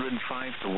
105 to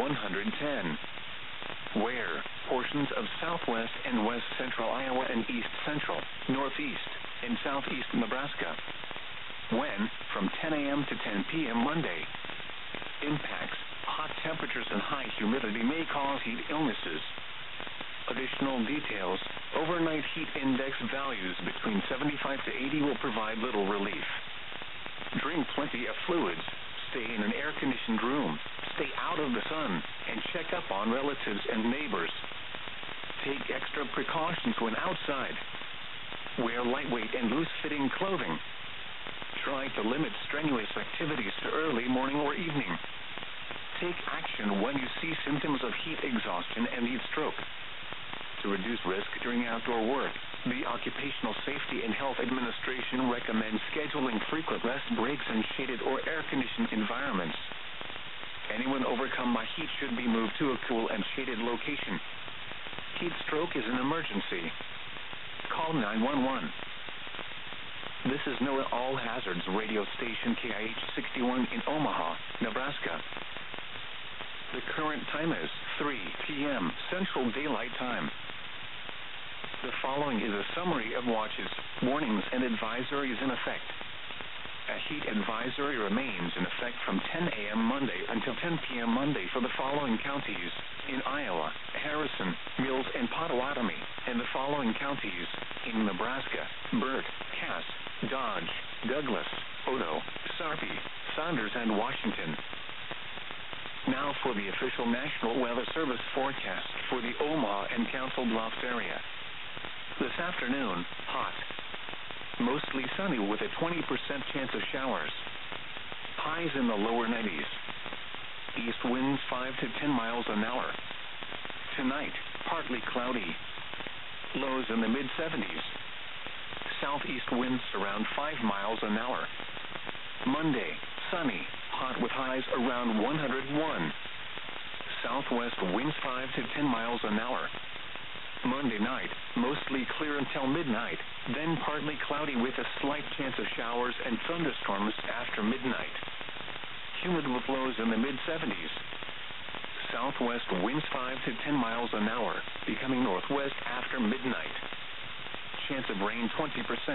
110. Where? Portions of southwest and west central Iowa and east central, northeast, and southeast Nebraska. When? From 10 a.m. to 10 p.m. Monday. Impacts. Hot temperatures and high humidity may cause heat illnesses. Additional details. Overnight heat index values between 75 to 80 will provide little relief. Drink plenty of fluids. Stay in an air-conditioned room. Stay out of the sun and check up on relatives and neighbors. Take extra precautions when outside. Wear lightweight and loose-fitting clothing. Try to limit strenuous activities to early morning or evening. Take action when you see symptoms of heat exhaustion and heat stroke. To reduce risk during outdoor work, the Occupational Safety and Health Administration recommends scheduling frequent rest breaks in shaded or air-conditioned environments. Anyone overcome by heat should be moved to a cool and shaded location. Heat stroke is an emergency. Call 911. This is NOAA All Hazards radio station KIH 61 in Omaha, Nebraska. The current time is 3 p.m. Central Daylight Time. The following is a summary of watches, warnings, and advisories in effect. A heat advisory remains in effect from 10 a.m. Monday until 10 p.m. Monday for the following counties in Iowa: Harrison, Mills, and Pottawatomie, and the following counties in Nebraska: Burt, Cass, Dodge, Douglas, Odo, Sarpy, Saunders, and Washington. Now for the official National Weather Service forecast for the Omaha and Council Bluffs area. This afternoon, hot. Mostly sunny with a 20% chance of showers. Highs in the lower 90s. East winds 5 to 10 miles an hour. Tonight, partly cloudy. Lows in the mid-70s. Southeast winds around 5 miles an hour. Monday, sunny, hot with highs around 101. Southwest winds 5 to 10 miles an hour. Monday night, mostly clear until midnight, then partly cloudy with a slight chance of showers and thunderstorms after midnight. Humid with lows in the mid-70s. Southwest winds 5 to 10 miles an hour, becoming northwest after midnight. Chance of rain 20%.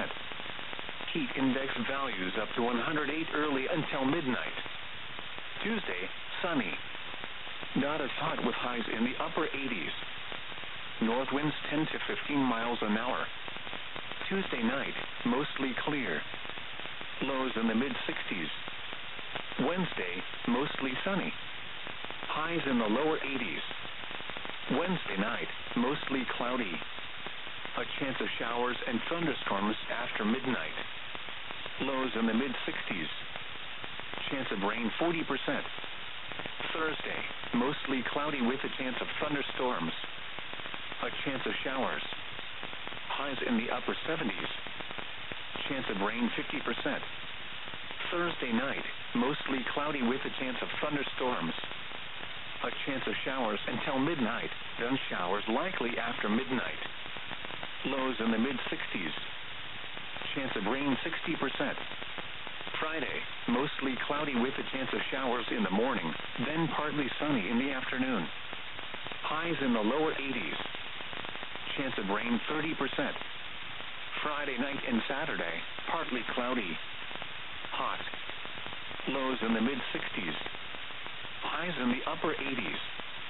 Heat index values up to 108 early until midnight. Tuesday, sunny. Not as hot with highs in the upper 80s. North winds 10 to 15 miles an hour. Tuesday night, mostly clear. Lows in the mid-60s. Wednesday, mostly sunny. Highs in the lower 80s. Wednesday night, mostly cloudy. A chance of showers and thunderstorms after midnight. Lows in the mid-60s. Chance of rain 40%. Thursday, mostly cloudy with a chance of thunderstorms. A chance of showers. Highs in the upper 70s. Chance of rain 50%. Thursday night, mostly cloudy with a chance of thunderstorms. A chance of showers until midnight, then showers likely after midnight. Lows in the mid-60s. Chance of rain 60%. Friday, mostly cloudy with a chance of showers in the morning, then partly sunny in the afternoon. Highs in the lower 80s. Chance of rain 30%. Friday night and Saturday, partly cloudy. Hot. Lows in the mid-60s. Highs in the upper 80s.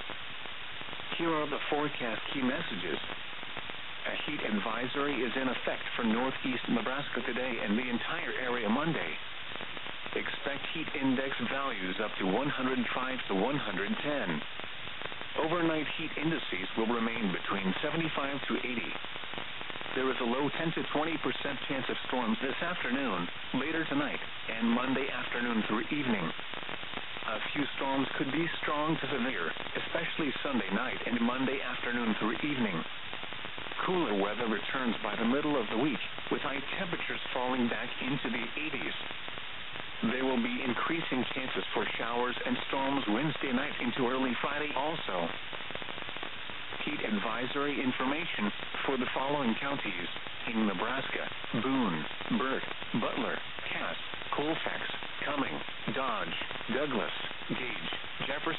Here are the forecast key messages. A heat advisory is in effect for northeast Nebraska today and the entire area Monday. Expect heat index values up to 105 to 110. Overnight heat indices will remain between 75 to 80. There is a low 10 to 20% chance of storms this afternoon, later tonight, and Monday afternoon through evening. A few storms could be strong to severe, especially Sunday night and Monday afternoon through evening. Cooler weather returns by the middle of the week, with high temperatures falling back into the 80s. There will be increasing chances for showers and storms Wednesday night into early Friday also. Heat advisory information for the following counties in Nebraska: Boone, Burt, Butler, Cass, Colfax, Cumming, Dodge, Douglas, Gage, Jefferson,